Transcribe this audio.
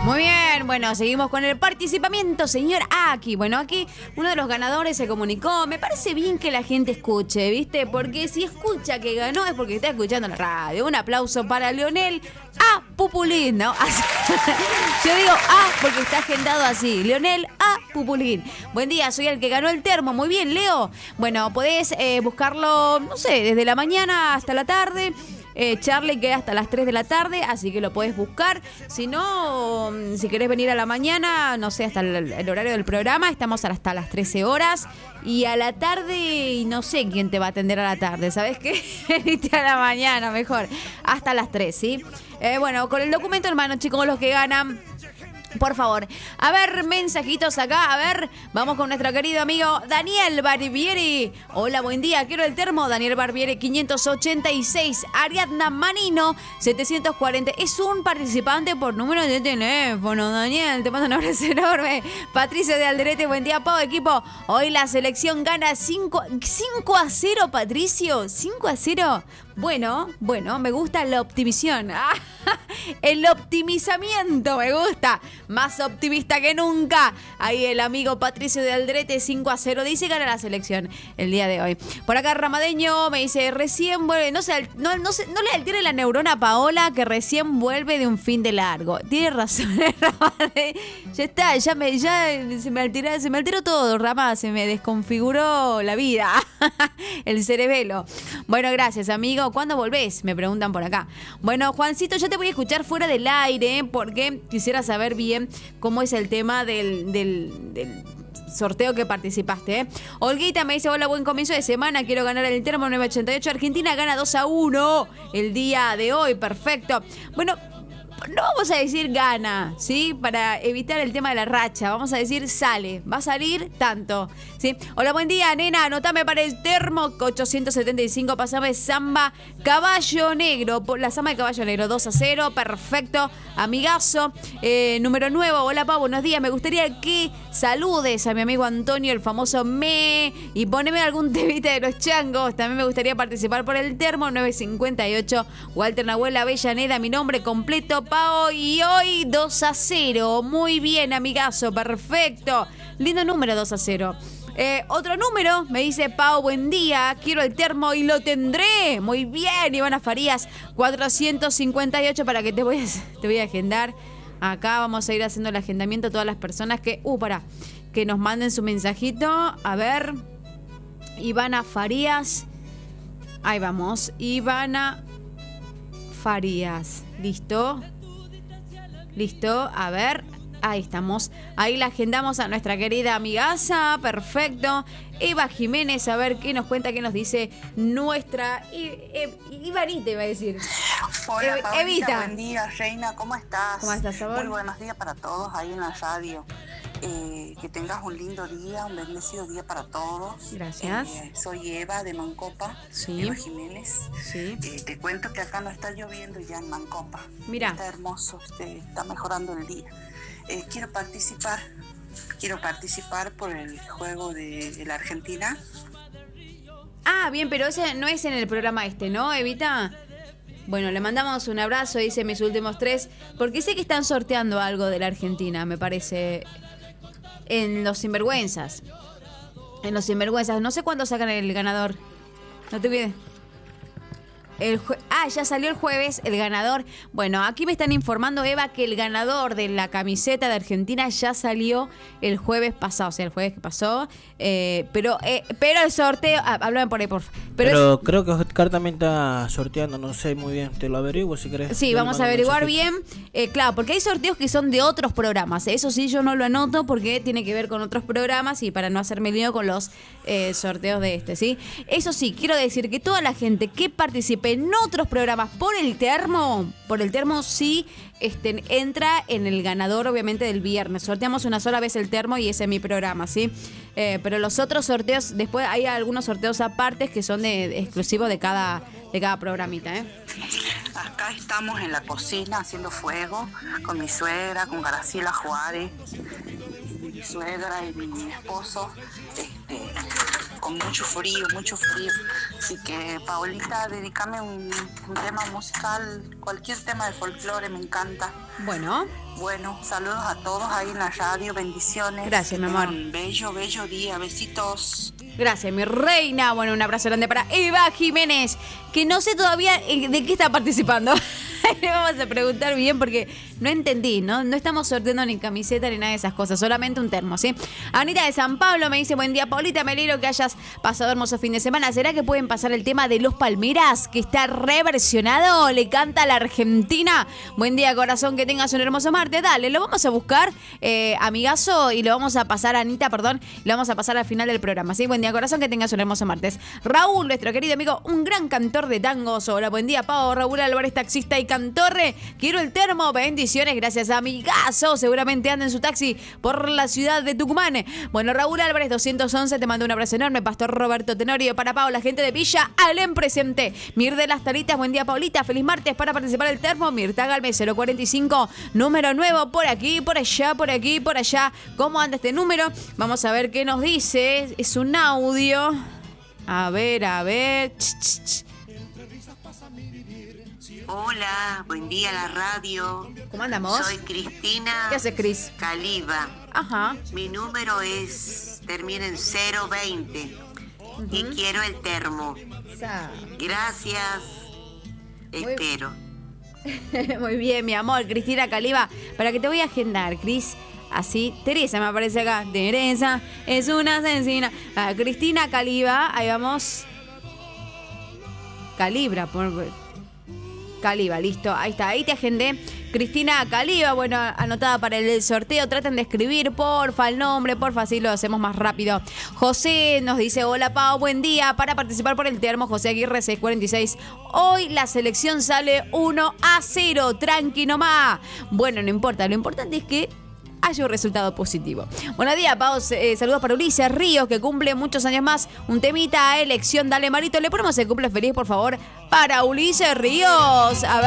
Muy bien, bueno, seguimos con el participamiento, señor Aki. Bueno, aquí uno de los ganadores se comunicó. Me parece bien que la gente escuche, ¿viste? Porque si escucha que ganó es porque está escuchando la radio. Un aplauso para Leonel A. Pupulín, ¿no? Yo digo A porque está agendado así. Leonel A. Pupulín. Buen día, soy el que ganó el termo. Muy bien, Leo. Bueno, podés buscarlo, no sé, desde la mañana hasta la tarde. Charlie queda hasta las 3 de la tarde, así que lo podés buscar. Si no, si querés venir a la mañana, no sé, hasta el horario del programa, estamos hasta las 13 horas. Y a la tarde, y no sé quién te va a atender a la tarde, ¿sabes qué? Venite a la mañana, mejor. Hasta las 3, ¿sí? Bueno, con el documento en mano, chicos, los que ganan. Por favor, a ver, mensajitos acá, a ver, vamos con nuestro querido amigo Daniel Barbieri. Hola, buen día, quiero el termo. Daniel Barbieri, 586. Ariadna Manino, 740. Es un participante por número de teléfono. Daniel, te mando un abrazo enorme. Patricio de Alderete, buen día, Pau, equipo. Hoy la selección gana 5-0, Patricio. 5-0. Bueno, me gusta la optimización. El optimizamiento me gusta. Más optimista que nunca. Ahí el amigo Patricio de Aldrete, 5-0. Dice gana la selección el día de hoy. Por acá Ramadeño me dice, recién vuelve. No le altere la neurona a Paola, que recién vuelve de un fin de largo. Tiene razón, Ramadeño. Ya está, se me alteró todo, Rama. Se me desconfiguró la vida. El cerebelo. Bueno, gracias, amigo. ¿Cuándo volvés? Me preguntan por acá. Bueno, Juancito, yo te voy a escuchar fuera del aire porque quisiera saber bien cómo es el tema del sorteo que participaste. Olguita me dice, hola, buen comienzo de semana, quiero ganar el termo 988. Argentina gana 2-1 el día de hoy, perfecto. Bueno, no vamos a decir gana, ¿sí? Para evitar el tema de la racha. Vamos a decir sale. Va a salir tanto, ¿sí? Hola, buen día, nena. Anotame para el termo 875. Pasame samba Caballo Negro. La samba de Caballo Negro, 2-0. Perfecto. Amigazo. Número nuevo. Hola, Pau. Buenos días. Me gustaría que saludes a mi amigo Antonio, el famoso y poneme algún temita de los changos. También me gustaría participar por el termo 958. Walter Nahuel Avellaneda, mi nombre completo, Pau, y hoy 2-0. Muy bien, amigazo, perfecto. Lindo número, 2-0. Otro número, me dice Pau, buen día, quiero el termo y lo tendré. Muy bien, Ivana Farías, 458 para que te voy a agendar. Acá vamos a ir haciendo el agendamiento a todas las personas que nos manden su mensajito. A ver, Ivana Farías. Ahí vamos, Ivana Farías. Listo, a ver, ahí estamos. Ahí la agendamos a nuestra querida amigaza, perfecto. Eva Jiménez, a ver qué nos cuenta, qué nos dice nuestra Ivanita, iba a decir. Hola, Paulita, Evita. Buen día, Reina, ¿cómo estás? ¿Cómo estás, amor? Muy buenos días para todos ahí en la radio. Que tengas un lindo día, un bendecido día para todos. Gracias. Soy Eva de Mancopa, Sí. Eva Jiménez. Sí. Te cuento que acá no está lloviendo ya en Mancopa. Mira. Está hermoso, está mejorando el día. Quiero participar por el juego de la Argentina. Ah, bien, pero ese no es en el programa ¿no, Evita? Bueno, le mandamos un abrazo, dice mis últimos 3, porque sé que están sorteando algo de la Argentina, me parece, en los Sinvergüenzas. No sé cuándo sacan el ganador. No te olvides. Ya salió el jueves el ganador. Bueno, aquí me están informando, Eva, que el ganador de la camiseta de Argentina ya salió el jueves pasado, o sea, el jueves que pasó. Pero el sorteo... háblame por ahí, por favor. Pero creo que Oscar también está sorteando, no sé muy bien. Te lo averiguo si querés. Sí, vamos a averiguar bien. Claro, porque hay sorteos que son de otros programas. Eso sí, yo no lo anoto porque tiene que ver con otros programas y para no hacerme lío con los sorteos de ¿sí? Eso sí, quiero decir que toda la gente que participe en otros programas por el termo sí entra en el ganador, obviamente, del viernes. Sorteamos una sola vez el termo y ese es mi programa, ¿sí? Pero los otros sorteos, después hay algunos sorteos aparte que son exclusivos de cada programita, Acá estamos en la cocina haciendo fuego con mi suegra, con Graciela Juárez, mi suegra y mi esposo, con mucho frío. Así que, Paolita, dedícame un tema musical, cualquier tema de folclore, me encanta. Bueno, Saludos a todos ahí en la radio, bendiciones. Gracias, mi amor. Un bello día, besitos. gracias, mi reina. Bueno, un abrazo grande para Eva Jiménez, que no sé todavía de qué está participando. Le vamos a preguntar bien porque no entendí, ¿no? No estamos sorteando ni camiseta ni nada de esas cosas, solamente un termo, ¿sí? Anita de San Pablo me dice, buen día, Paulita, me alegro que hayas pasado hermoso fin de semana. ¿Será que pueden pasar el tema de Los Palmeras, que está reversionado? Le canta a la Argentina. Buen día, corazón, que tengas un hermoso martes. Dale, lo vamos a buscar, amigazo, y lo vamos a pasar, Anita, perdón, lo vamos a pasar al final del programa, ¿sí? Buen día, corazón, que tengas un hermoso martes. Raúl, nuestro querido amigo, un gran cantor de tangos. Hola, buen día, Pau. Raúl Álvarez, taxista y cantorre. Quiero el termo. Bendiciones, gracias, amigazo. Seguramente anda en su taxi por la ciudad de Tucumán. Bueno, Raúl Álvarez, 211, te mando un abrazo enorme. Pastor Roberto Tenorio, para Pau, la gente de Villa Alem presente. Mir de las Taritas, buen día, Paulita. Feliz martes para participar del termo. Mirta Galvez, 045, número nuevo, por aquí, por allá, por aquí, por allá. ¿Cómo anda este número? Vamos a ver qué nos dice. Es un audio. A ver. Hola, buen día a la radio. ¿Cómo andamos? Soy Cristina. ¿Qué hace, Cris? Caliba. Ajá. Mi número termina en 020 y quiero el termo. Gracias. Espero. Muy bien, mi amor, Cristina Caliba. Para que te voy a agendar, Cris. Así, Teresa me aparece acá. Teresa es una asesina. Cristina Caliba, ahí vamos. Caliba, listo, ahí está, ahí te agendé. Cristina Caliba, bueno, anotada para el sorteo. Traten de escribir, porfa, el nombre, porfa, así lo hacemos más rápido. José nos dice, hola, Pau, buen día. Para participar por el termo, José Aguirre, 646. Hoy la selección sale 1-0, tranqui nomás. Bueno, no importa, lo importante es que haya un resultado positivo. Buenos días, Pau. Saludos para Ulises Ríos, que cumple muchos años más. Un temita a elección. Dale, Marito, le ponemos el cumple feliz, por favor, para Ulises Ríos. A ver.